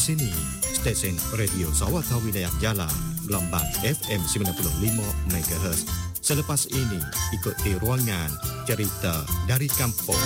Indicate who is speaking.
Speaker 1: sini, stesen Radio Sawata Wilayah Jala, gelombang FM 95 MHz. Selepas ini, ikuti ruangan cerita dari kampung.